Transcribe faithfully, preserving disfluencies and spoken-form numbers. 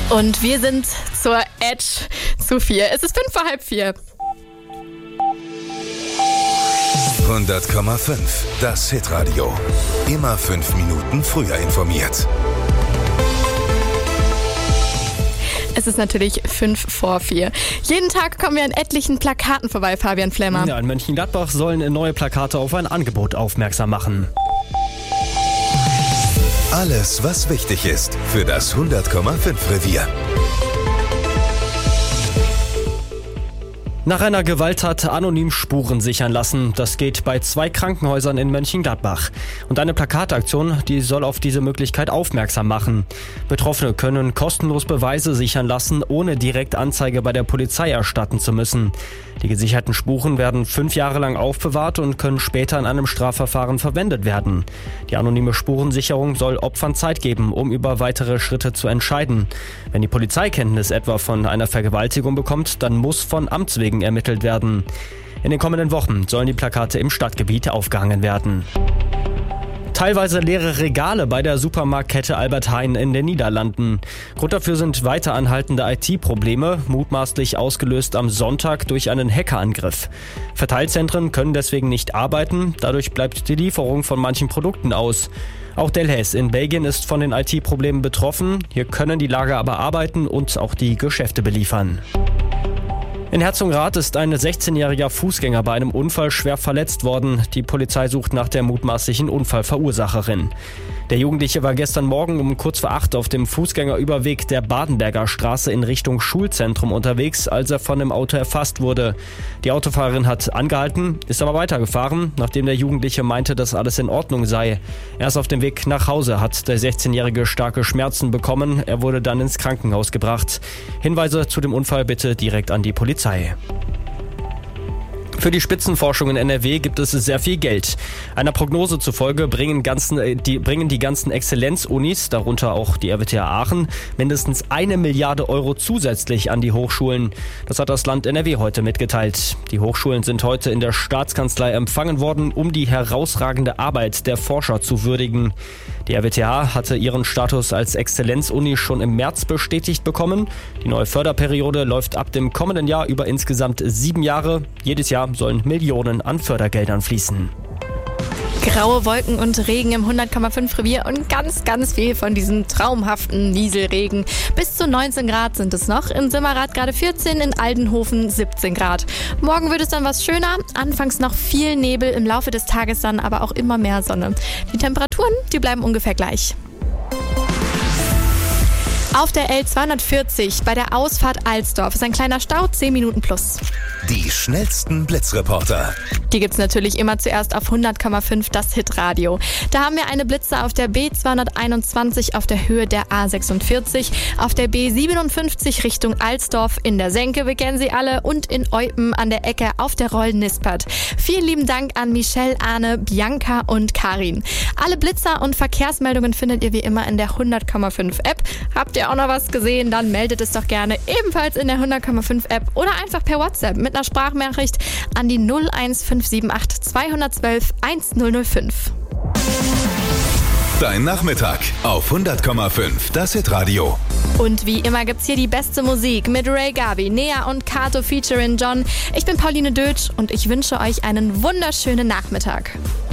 Und wir sind zur Edge zu vier. Es ist fünf vor halb vier. hundert Komma fünf, das Hitradio. Immer fünf Minuten früher informiert. Es ist natürlich fünf vor vier. Jeden Tag kommen wir an etlichen Plakaten vorbei, Fabian Flemmer. Ja, in Mönchengladbach sollen neue Plakate auf ein Angebot aufmerksam machen. Alles, was wichtig ist für das hundert Komma fünf Revier. Nach einer Gewalttat anonym Spuren sichern lassen. Das geht bei zwei Krankenhäusern in Mönchengladbach. Und eine Plakataktion, die soll auf diese Möglichkeit aufmerksam machen. Betroffene können kostenlos Beweise sichern lassen, ohne direkt Anzeige bei der Polizei erstatten zu müssen. Die gesicherten Spuren werden fünf Jahre lang aufbewahrt und können später in einem Strafverfahren verwendet werden. Die anonyme Spurensicherung soll Opfern Zeit geben, um über weitere Schritte zu entscheiden. Wenn die Polizei Kenntnis etwa von einer Vergewaltigung bekommt, dann muss von Amts wegen ermittelt werden. In den kommenden Wochen sollen die Plakate im Stadtgebiet aufgehangen werden. Teilweise leere Regale bei der Supermarktkette Albert Heijn in den Niederlanden. Grund dafür sind weiter anhaltende I T-Probleme, mutmaßlich ausgelöst am Sonntag durch einen Hackerangriff. Verteilzentren können deswegen nicht arbeiten, dadurch bleibt die Lieferung von manchen Produkten aus. Auch Delhaize in Belgien ist von den I T-Problemen betroffen. Hier können die Lager aber arbeiten und auch die Geschäfte beliefern. In Herzogenrath ist ein sechzehnjähriger Fußgänger bei einem Unfall schwer verletzt worden. Die Polizei sucht nach der mutmaßlichen Unfallverursacherin. Der Jugendliche war gestern Morgen um kurz vor acht auf dem Fußgängerüberweg der Badenberger Straße in Richtung Schulzentrum unterwegs, als er von dem Auto erfasst wurde. Die Autofahrerin hat angehalten, ist aber weitergefahren, nachdem der Jugendliche meinte, dass alles in Ordnung sei. Erst auf dem Weg nach Hause hat der sechzehnjährige starke Schmerzen bekommen. Er wurde dann ins Krankenhaus gebracht. Hinweise zu dem Unfall bitte direkt an die Polizei. Für die Spitzenforschung in N R W gibt es sehr viel Geld. Einer Prognose zufolge bringen, ganzen, die, bringen die ganzen Exzellenzunis, darunter auch die R W T H Aachen, mindestens eine Milliarde Euro zusätzlich an die Hochschulen. Das hat das Land N R W heute mitgeteilt. Die Hochschulen sind heute in der Staatskanzlei empfangen worden, um die herausragende Arbeit der Forscher zu würdigen. Die R W T H hatte ihren Status als Exzellenzuni schon im März bestätigt bekommen. Die neue Förderperiode läuft ab dem kommenden Jahr über insgesamt sieben Jahre. Jedes Jahr sollen Millionen an Fördergeldern fließen. Graue Wolken und Regen im hundert Komma fünf Revier und ganz, ganz viel von diesem traumhaften Nieselregen. Bis zu neunzehn Grad sind es noch. In Simmerath gerade vierzehn, in Aldenhofen siebzehn Grad. Morgen wird es dann was schöner. Anfangs noch viel Nebel, im Laufe des Tages dann aber auch immer mehr Sonne. Die Temperaturen, die bleiben ungefähr gleich. Auf der L zweihundertvierzig bei der Ausfahrt Alsdorf ist ein kleiner Stau, zehn Minuten plus. Die schnellsten Blitzreporter. Die gibt's natürlich immer zuerst auf hundert Komma fünf, das Hitradio. Da haben wir eine Blitze auf der B zweihunderteinundzwanzig auf der Höhe der A sechsundvierzig, auf der B siebenundfünfzig Richtung Alsdorf in der Senke, wir kennen sie alle, und in Eupen an der Ecke auf der Roll-Nispert. Vielen lieben Dank an Michelle, Arne, Bianca und Karin. Alle Blitzer und Verkehrsmeldungen findet ihr wie immer in der hundert Komma fünf App. Habt ihr auch noch was gesehen, dann meldet es doch gerne ebenfalls in der hundert Komma fünf App oder einfach per WhatsApp mit einer Sprachnachricht an die null eins fünf sieben acht zwei eins zwei eins null null fünf. Dein Nachmittag auf hundert Komma fünf, das Hitradio. Und wie immer gibt's hier die beste Musik mit Ray Gabi, Nea und Kato featuring John. Ich bin Pauline Dötsch und ich wünsche euch einen wunderschönen Nachmittag.